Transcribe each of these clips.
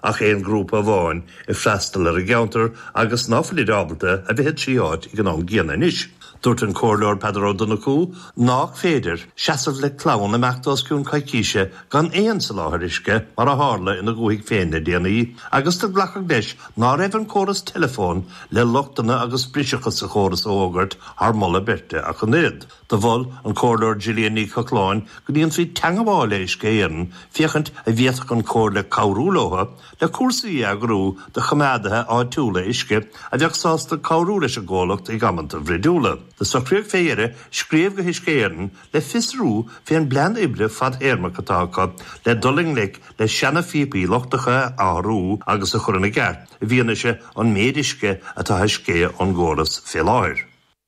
ach éon grúpa bháin I freastal ar a geantar agus náfalí rábalta a bheith tríáid I gná géana níis. Dúirt an cóirleor Pedro Donnachú nach féidir seasamh le clán amachtasún caicíise gan éon sa láthairisce mar a hála ina gúigh féinne déanaí, agus tá blachach deis ná raibh an córas telefón le lochtainna agus briseachas sa chóras ógart ar molla berte a chunéad. Tá bhil an cóirleor Gillian Ní Chocláin go dtíon fao teangamháil éis géan fiachant a bhéadach an cóir le cabhrúlótha le cuasaí agrú de chaméadathe áitiúla isce a bheadh sásta cabhrú leis a ggólacht I gamanta bhréadúla. De socríoch féire scríomh go hiscéan le fisrú fé an blean ibre fad éirma catácha le dolinglik le seanna fipaí lochtacha árú agus a churanna gceart, bhíanaise an méidisce atá hiscé an ggóras fé láir.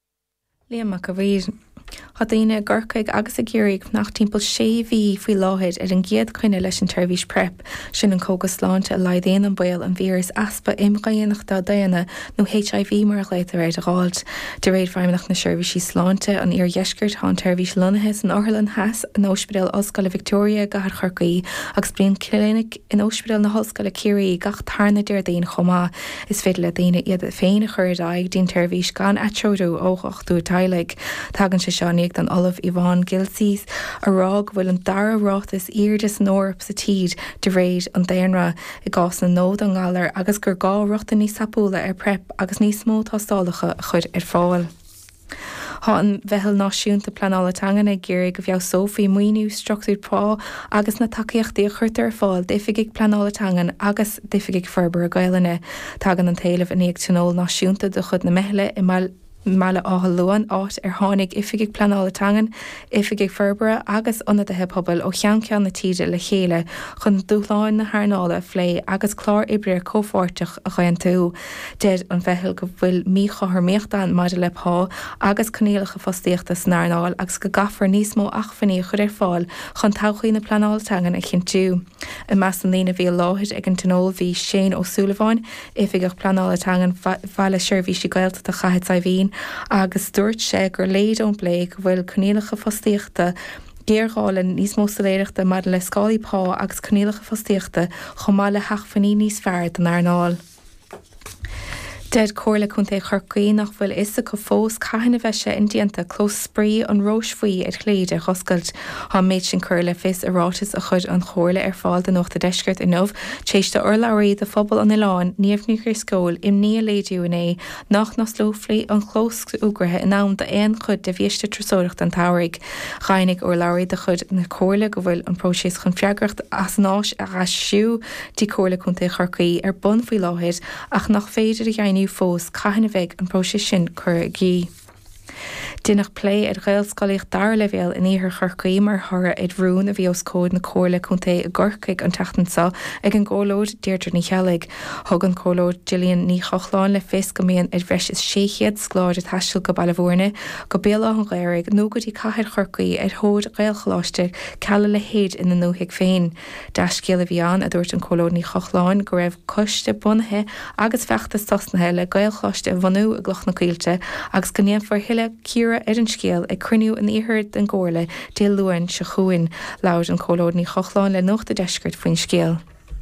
Liam go bhí Tá daoine ggurcaig agus a géirig nach timpeall 6 mhí faoi láthid ar an gcéad chuine leis an turbhís prep sin an cógas sláinte a laidéon an bail an víras aspa imghíonachta daana nó HIV mar leitar ar a gáilt. De réad feimnach na seirbhísí sláinte an ar dheisgurt há an turbhís lonathes an Orlan Heas an Ospidéal Oscail Victoria gahar chorcaí agus blion clinic in Ospidéal na Hoscail Curie gach tarna deir daon chomá is féidir le daine iad féin a chuir daig dín turbhís gan atródú óchachtú tailig. Tagann sé seáníag an Olive Yvonne Gilsey's a rág bhfuil an dara rátas íirdas nórap sa tíd de réid an déanra I gás na nód an gálar agus gur gá rochta ní sapúla ar prep agus ní smó tástálacha a chud ar fáil. Tá an bheithil náisiúnta planálatangan ag géir go bheadh Sophie muoinú struchtúr prá agus na takeíochtaí a chuirtar ar fáil difiigh planálatangan agus difiigh ferber a gaiilene. Tagan an taobh in ag tunol náisiúnta do chud na meile I Mala áhal luan áit ar tháinig ifiigh planálatangan, ifiigh ferbere agus ionadaithe pobal ó cheanceann na tíide le chéile chun dúláin na haarnála phlé agus clár ibre cófáirteach a chaon tú. Dead an bheithil go bhfuil mícháthair méochtain maidir le pá agus conéalacha fostíochta san airnáil agus go gafar níos mó achfaní chud ar fáil chun tauchaí na planálatangan a chin tú. I meas an lína bhí láthid ag an tonól bhí Shane O'Sullivan ifiigh planálatangan bhaile seirbhísí gailta a chaid sa bhín agus dúirt sé gur léad ón bléig bhfuil conéalacha fostíochta géargáilin níos móstaléireachta mar le scálaí pá agus conéalacha fostíochta chomáile heachfaní níos fearr den airnáil. Dead cóirla chunta chorcaí nach bhfuil isa go fós caihanna bheise indianta clós sprí an rós faoi ar chléide choscailt há méid sin cur le fis a rátas a chud an chóirla ar fáil den nóta deisgurt in nómh téiste urlairí de phobal an Iláin níomhnúchar scóil im ní léidú in é nach naslóflí an chlós úgrathe in nám de éon chud de bhíiste trasóireacht an táirigh. Chainnig urlairí de chud na cóirla go bhfuil an próséis chun freagracht as náis a rasisiú tí cóirla chunta chorcaí ar bun faoi láthid ach nach féidir a new fós caihanna bheith an próise sin chur gí. Dinach play at Gaelscoilíocht dar levéal in éhir chorcaí mar thora id rún a bhí os cód na cóirla chunta a ggurcaig an teachtansa ag an gólód deirdre ní chealaigh. Thug an cólód Gillian Ní Chocláin le fis go mbíonn id bhreis is séchiad sláid a taisteal go bailmhórne go béla an ghairigh nó go dtí caithead chorcaí id thód Gaelchaláiste cealla le héad in na nóthaigh féin. Deis céala bhíán a dúirt an cólód Ní Chocláin go raibh coiste bunaithe agus feachtas tosnathe le Gaelchaláiste bhanú a gluch na cuilte agus go níon for hiile círa ar an scéal ag cruniú an ihirt an gcóirla dé luain se chuin laud an cólód Ní Chocláin le nócht a deisgurt faoin scéal.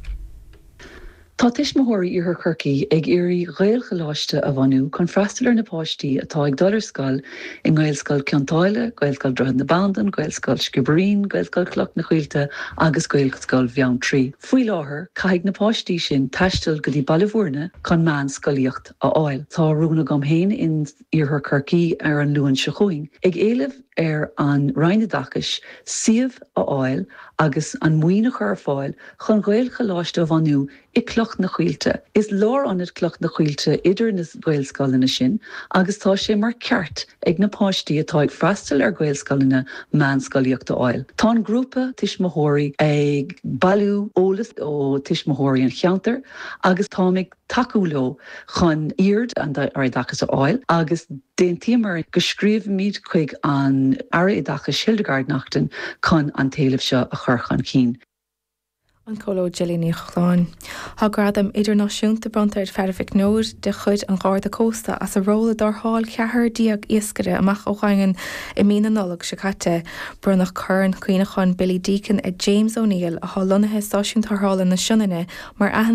Tá tuismitheoirí ar chorcaí ag iarraí Gaelchaláiste a bhanú chun freastal ar na páistí atá ag dul ar scoil in Gaelscoil Ceantáile, Gaelscoil Droichead na Bandan, Gaelscoil Sciabrín, Gaelscoil Cloch na Cuilte agus Gaelscoil Bheann Trí. Faoi láthair, caiigh na páistí sin taisteal go dtí bailmhórne chun meán scoilíocht a fháil. Tá rúna gom héin in iarthar chorcaí ar an luain se chuin. Ag éilimh ar an Rhine Dachas siamh a fháil agus an muoine chur fáil chun Gaelchaláiste a bhanú I cloch na chuilte. Is lár anad cloch na chuilte idir na Gaelscoilina sin agus tá sé mar ceart ag na páistí atá ag freastal ar Gaelscoilina meán scoilíocht a fháil. Tá an grúpa tuismitheoirí ag bailú ólas ó tuismitheoirí an cheantar agus tá ag takeúló chun iard an ar Dachas a fháil agus déon tímar go scríomh míad chuig an ara I Dachas Hildegard nachtain chun an taobh seo a churchan cín. An cólód Gillian Ní Chocláin. Tá gradam idirnáisiúnta bronta ar fearfik nóir de chud an gáir a cósta as a róla dartháil ceathar díag iascare amach ó chaingan I mína nolog se caite brunach churn cuioinechán Billy Deacon a James O'Neill a há lonathe stáisiún tarthála na sionine mar